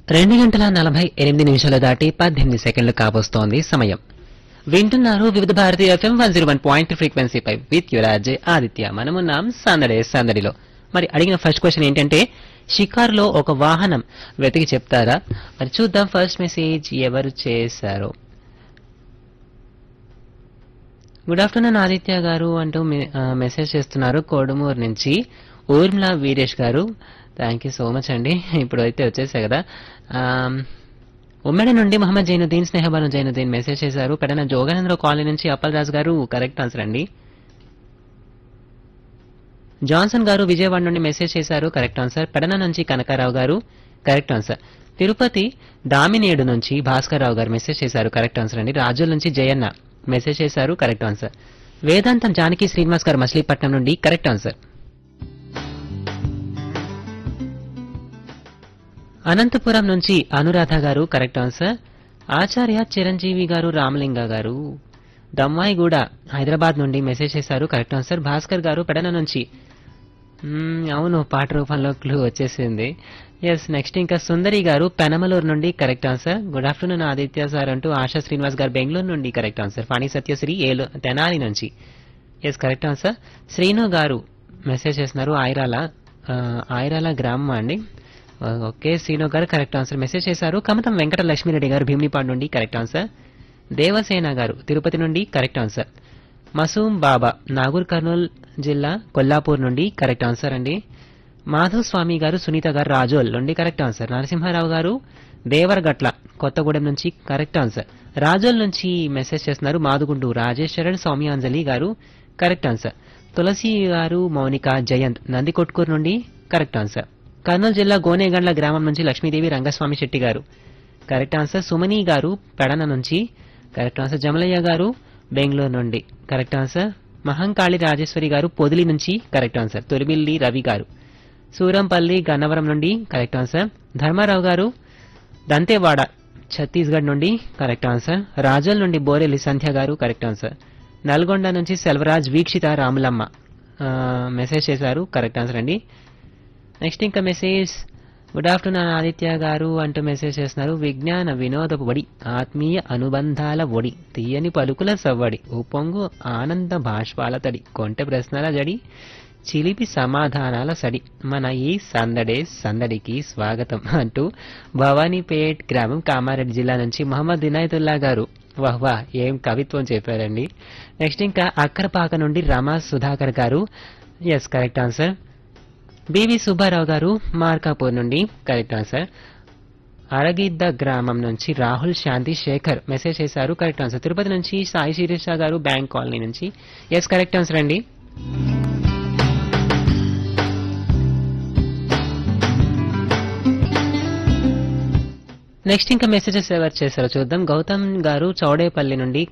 2 గంటల 48 నిమిషాలు దాటి 18 సెకండ్లు కాబోస్తోంది సమయం. వింటున్నారు వివిధ భారతి ఎఫ్ఎం 101.3 ఫ్రీక్వెన్సీపై విత్ యువరాజే ఆదిత్య. మనమున్నాం సందడే సందడిలో. మరి అడిగిన ఫస్ట్ క్వశ్చన్ ఏంటంటే షికారులో ఒక వాహనం వెతికి చెప్తారా? మరి చూద్దాం ఫస్ట్ మెసేజ్ ఎవరు చేశారో. గుడ్ ఆఫ్టర్నూన్ ఆదిత్య గారు అంటూ మెసేజ్ చేస్తున్నారు కోడుమూరు నుంచి ఊర్మిళ వీరేష్ గారు. థ్యాంక్ యూ సో మచ్ అండి. ఇప్పుడు అయితే వచ్చేసాయి కదా. ఉమ్మడి నుండి మహమ్మద్ జైనుద్దీన్ స్నేహబాను జైనుద్దీన్ మెసేజ్ చేశారు. పెడన జోగానందరావు కాలనీ నుంచి అప్పల్ రాజు గారు కరెక్ట్ ఆన్సర్ అండి. జాన్సన్ గారు విజయవాడ నుండి మెసేజ్ చేశారు కరెక్ట్ ఆన్సర్. పెడన నుంచి కనకారావు గారు కరెక్ట్ ఆన్సర్. తిరుపతి దామినేడు నుంచి భాస్కర్ రావు గారు మెసేజ్ చేశారు కరెక్ట్ ఆన్సర్ అండి. రాజుల నుంచి జయన్న మెసేజ్ చేశారు కరెక్ట్ ఆన్సర్. వేదాంతం జానకి శ్రీనివాస్ గారు మచిలీపట్నం నుండి కరెక్ట్ ఆన్సర్. అనంతపురం నుంచి అనురాధ గారు కరెక్ట్ ఆన్సర్. ఆచార్య చిరంజీవి గారు రామలింగ గారు దమ్మాయిగూడ హైదరాబాద్ నుండి మెసేజ్ చేశారు కరెక్ట్ ఆన్సర్. భాస్కర్ గారు పెడన నుంచి అవును పాట రూపంలో క్లూ వచ్చేసింది. ఎస్ నెక్స్ట్ ఇంకా సుందరి గారు పెనమలూరు నుండి correct answer. Good afternoon Aditya sir అంటూ ఆశా శ్రీనివాస్ గారు బెంగళూరు నుండి కరెక్ట్ ఆన్సర్. ఫణి సత్యశ్రీ తెనాలి నుంచి ఎస్ కరెక్ట్ ఆన్సర్. శ్రీను గారు మెసేజ్ చేస్తున్నారు ఐరాల గ్రామం అండి. ఓకే శ్రీను గారు కరెక్ట్ ఆన్సర్ మెసేజ్ చేశారు. కమతం వెంకట లక్ష్మీరెడ్డి గారు భీమినిపాడు నుండి కరెక్ట్ ఆన్సర్. దేవసేన గారు తిరుపతి నుండి కరెక్ట్ ఆన్సర్. మసూమ్ బాబా నాగూర్ కర్నూల్ జిల్లా కొల్లాపూర్ నుండి కరెక్ట్ ఆన్సర్ అండి. మాధవ్ స్వామి గారు సునీత గారు రాజోల్ నుండి కరెక్ట్ ఆన్సర్. నరసింహారావు గారు దేవరగట్ల కొత్తగూడెం నుంచి కరెక్ట్ ఆన్సర్. రాజోల్ నుంచి మెసేజ్ చేస్తున్నారు మాదుగుండు రాజేశ్వరన్ సౌమ్యాంజలి గారు కరెక్ట్ ఆన్సర్. తులసి గారు మౌనిక జయంత్ నందికొట్కూరు నుండి కరెక్ట్ ఆన్సర్. కర్నూలు జిల్లా గోనేగండ్ల గ్రామం నుంచి లక్ష్మీదేవి రంగస్వామి శెట్టి గారు కరెక్ట్ ఆన్సర్. సుమని గారు పెడన నుంచి కరెక్ట్ ఆన్సర్. జమలయ్య గారు బెంగళూరు నుండి కరెక్ట్ ఆన్సర్. మహంకాళి రాజేశ్వరి గారు పొదిలి నుంచి కరెక్ట్ ఆన్సర్. తొలిమిల్లి రవి గారు సూరంపల్లి గన్నవరం నుండి కరెక్ట్ ఆన్సర్. ధర్మారావు గారు దంతేవాడ ఛత్తీస్గఢ్ నుండి కరెక్ట్ ఆన్సర్. రాజోల్ నుండి బోరెల్లి సంధ్య గారు కరెక్ట్ ఆన్సర్. నల్గొండ నుంచి సెల్వరాజ్ వీక్షిత రాములమ్మ మెసేజ్ చేశారు కరెక్ట్ ఆన్సర్ అండి. నెక్స్ట్ ఇంకా మెసేజ్ గుడ్ ఆఫ్టర్నూన్ ఆదిత్య గారు అంటూ మెసేజ్ చేస్తున్నారు. విజ్ఞాన వినోదపు వడి ఆత్మీయ అనుబంధాల ఒడి తీయని పలుకుల సవ్వడి ఉప్పొంగు ఆనంద భాష్పాల తడి కొంటె ప్రశ్నల జడి చిలిపి సమాధానాల సడి మన ఈ సందడికి స్వాగతం అంటూ భవానీపేట్ గ్రామం కామారెడ్డి జిల్లా నుంచి మహమ్మద్ ఇనాయతుల్లా గారు వాహ్ ఏం కవిత్వం చెప్పారండి. నెక్స్ట్ ఇంకా అక్కరపాక నుండి రమా సుధాకర్ గారు yes correct answer. BV Subbarao గారు మార్కాపూర్ నుండి కరెక్ట్ ఆన్సర్. అరగిద్ద గ్రామం నుంచి రాహుల్ శాంతి శేఖర్ మెసేజ్ చేశారు కరెక్ట్ ఆన్సర్. తిరుపతి నుంచి సాయి శిరీష గారు బ్యాంక్ కాలనీ నుంచి ఎస్ కరెక్ట్ ఆన్సర్ అండి. నెక్స్ట్ ఇంకా మెసేజెస్ ఎవరు చేశారో చూద్దాం. గౌతమ్ గారు చౌడేపల్లి నుండి